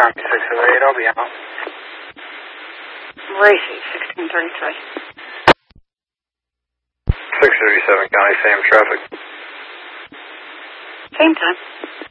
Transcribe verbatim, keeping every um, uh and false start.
Tommy six oh eight, I'll be out. Racy, sixteen thirty-three. six thirty-seven, County, same traffic. Same time.